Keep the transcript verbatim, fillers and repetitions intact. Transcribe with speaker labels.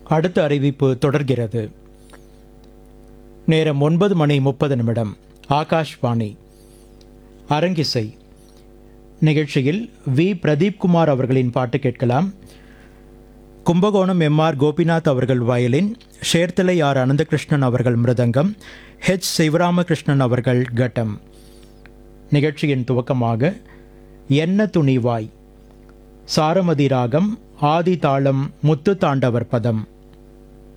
Speaker 1: அடுத்த அறிவிப்பு தொடர்கிறது. நேரம் ஒன்பது மணி முப்பது நிமிடம். ஆகாஷ்வாணி அரங்கிசை நிகழ்ச்சியில் வி பிரதீப்குமார் அவர்களின் பாட்டு கேட்கலாம். கும்பகோணம் எம் ஆர் கோபிநாத் அவர்கள் வயலின், ஷேர்த்தலை ஆர் அனந்தகிருஷ்ணன் அவர்கள் மிருதங்கம், ஹெச் சிவராமகிருஷ்ணன் அவர்கள் கட்டம். நிகழ்ச்சியின் துவக்கமாக என்ன துணிவாய், சாரமதி ராகம், ஆதி தாளம், முத்து தாண்டவர் பதம்.